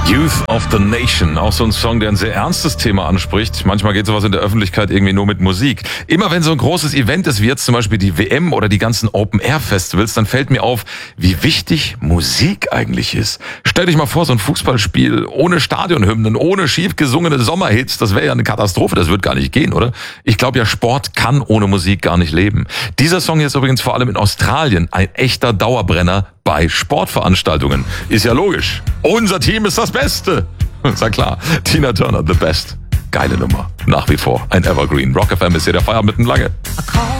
Youth of the Nation, auch so ein Song, der ein sehr ernstes Thema anspricht. Manchmal geht sowas in der Öffentlichkeit irgendwie nur mit Musik. Immer wenn so ein großes Event ist, wie jetzt zum Beispiel die WM oder die ganzen Open-Air-Festivals, dann fällt mir auf, wie wichtig Musik eigentlich ist. Stell dich mal vor, so ein Fußballspiel ohne Stadionhymnen, ohne schief gesungene Sommerhits, das wäre ja eine Katastrophe, das wird gar nicht gehen, oder? Ich glaube ja, Sport kann ohne Musik gar nicht leben. Dieser Song hier ist übrigens vor allem in Australien ein echter Dauerbrenner bei Sportveranstaltungen. Ist ja logisch. Unser Team ist das Beste. Ist ja klar. Tina Turner, The Best. Geile Nummer. Nach wie vor ein Evergreen. Rock FM ist hier der Feierabend mit dem Lange.